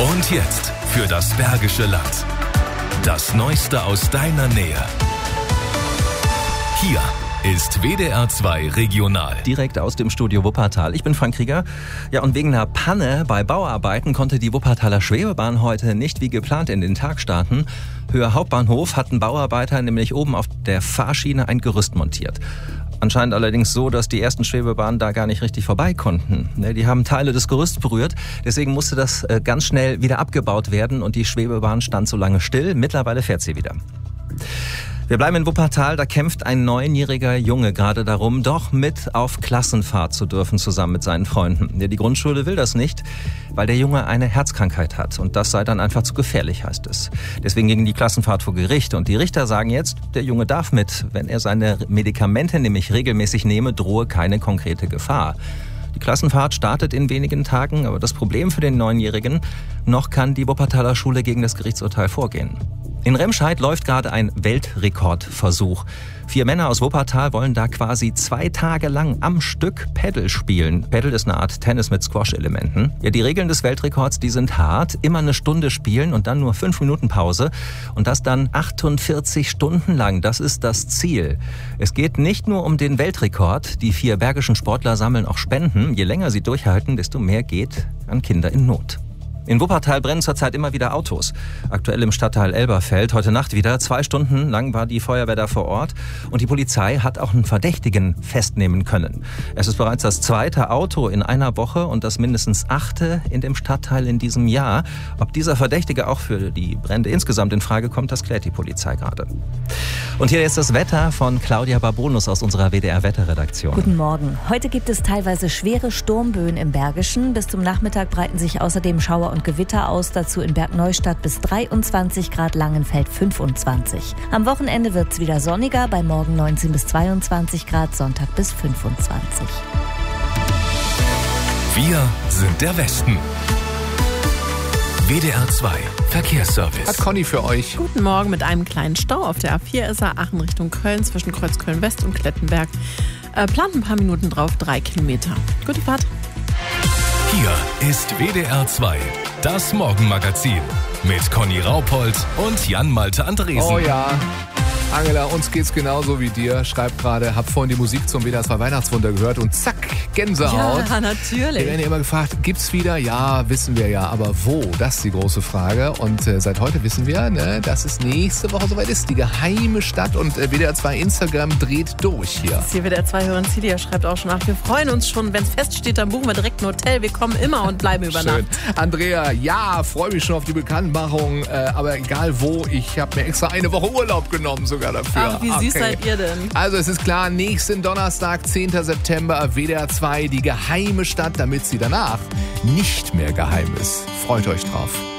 Und jetzt für das Bergische Land. Das Neueste aus deiner Nähe. Hier ist WDR 2 Regional. Direkt aus dem Studio Wuppertal. Ich bin Frank Krieger. Ja, und wegen einer Panne bei Bauarbeiten konnte die Wuppertaler Schwebebahn heute nicht wie geplant in den Tag starten. Höhe Hauptbahnhof hatten Bauarbeiter nämlich oben auf der Fahrschiene ein Gerüst montiert. Anscheinend allerdings so, dass die ersten Schwebebahnen da gar nicht richtig vorbei konnten. Die haben Teile des Gerüsts berührt, deswegen musste das ganz schnell wieder abgebaut werden und die Schwebebahn stand so lange still. Mittlerweile fährt sie wieder. Wir bleiben in Wuppertal, da kämpft ein 9-jähriger Junge gerade darum, doch mit auf Klassenfahrt zu dürfen, zusammen mit seinen Freunden. Die Grundschule will das nicht, weil der Junge eine Herzkrankheit hat und das sei dann einfach zu gefährlich, heißt es. Deswegen ging die Klassenfahrt vor Gericht und die Richter sagen jetzt, der Junge darf mit. Wenn er seine Medikamente nämlich regelmäßig nehme, drohe keine konkrete Gefahr. Die Klassenfahrt startet in wenigen Tagen, aber das Problem für den 9-Jährigen, noch kann die Wuppertaler Schule gegen das Gerichtsurteil vorgehen. In Remscheid läuft gerade ein Weltrekordversuch. 4 Männer aus Wuppertal wollen da quasi 2 Tage lang am Stück Paddle spielen. Paddle ist eine Art Tennis mit Squash-Elementen. Ja, die Regeln des Weltrekords, die sind hart. Immer eine Stunde spielen und dann nur 5 Minuten Pause. Und das dann 48 Stunden lang. Das ist das Ziel. Es geht nicht nur um den Weltrekord. Die 4 bergischen Sportler sammeln auch Spenden. Je länger sie durchhalten, desto mehr geht an Kinder in Not. In Wuppertal brennen zurzeit immer wieder Autos. Aktuell im Stadtteil Elberfeld, heute Nacht wieder. 2 Stunden lang war die Feuerwehr da vor Ort. Und die Polizei hat auch einen Verdächtigen festnehmen können. Es ist bereits das 2. Auto in einer Woche und das mindestens 8. in dem Stadtteil in diesem Jahr. Ob dieser Verdächtige auch für die Brände insgesamt in Frage kommt, das klärt die Polizei gerade. Und hier ist das Wetter von Claudia Barbonus aus unserer WDR-Wetterredaktion. Guten Morgen. Heute gibt es teilweise schwere Sturmböen im Bergischen. Bis zum Nachmittag breiten sich außerdem Schauer und Gewitter aus, dazu in Bergneustadt bis 23 Grad, Langenfeld 25. Am Wochenende wird es wieder sonniger, bei morgen 19 bis 22 Grad, Sonntag bis 25. Wir sind der Westen. WDR 2 Verkehrsservice. Hat Conny für euch. Guten Morgen. Mit einem kleinen Stau auf der A4 ist Aachen Richtung Köln zwischen Kreuz Köln-West und Klettenberg. Plant ein paar Minuten drauf, 3 Kilometer. Gute Fahrt. Hier ist WDR 2, das Morgenmagazin mit Conny Raupold und Jan-Malte Andresen. Oh ja, Angela, uns geht's genauso wie dir. Schreibt gerade, hab vorhin die Musik zum WDR 2 Weihnachtswunder gehört und zack, Gänsehaut. Ja, natürlich. Wir werden ja immer gefragt, gibt's wieder? Ja, wissen wir ja, aber wo? Das ist die große Frage. Und seit heute wissen wir, dass es nächste Woche soweit ist. Die geheime Stadt und WDR 2 Instagram dreht durch hier. Das ist hier WDR 2 Hören Celia schreibt auch schon nach. Wir freuen uns schon, wenn es feststeht, dann buchen wir direkt ein Hotel. Wir kommen immer und bleiben über Nacht. Andrea, ja, freue mich schon auf die Bekanntmachung. Aber egal wo, ich habe mir extra eine Woche Urlaub genommen sogar dafür. Ach, wie süß seid ihr denn? Also es ist klar, nächsten Donnerstag, 10. September, WDR 2, die geheime Stadt, damit sie danach nicht mehr geheim ist. Freut euch drauf.